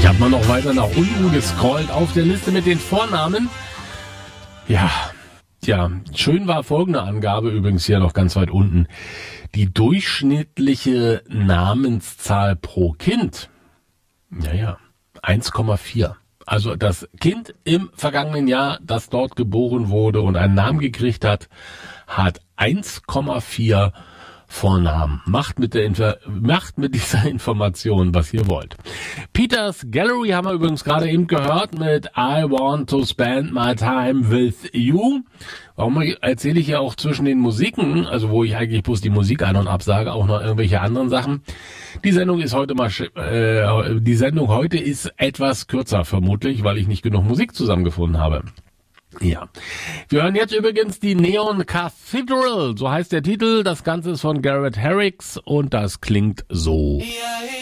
habe mal noch weiter nach unten gescrollt auf der Liste mit den Vornamen. Ja, schön war folgende Angabe übrigens hier noch ganz weit unten. Die durchschnittliche Namenszahl pro Kind. 1,4. Also das Kind im vergangenen Jahr, das dort geboren wurde und einen Namen gekriegt hat 1,4 Vornamen. Macht mit dieser Information, was ihr wollt. Peters Gallery haben wir übrigens gerade eben gehört mit I Want to Spend My Time With You. Warum erzähle ich ja auch zwischen den Musiken, also wo ich eigentlich bloß die Musik ein- und absage, auch noch irgendwelche anderen Sachen. Die Sendung heute ist etwas kürzer vermutlich, weil ich nicht genug Musik zusammengefunden habe. Ja. Wir hören jetzt übrigens die Neon Cathedral, so heißt der Titel. Das Ganze ist von Garrett Herricks und das klingt so.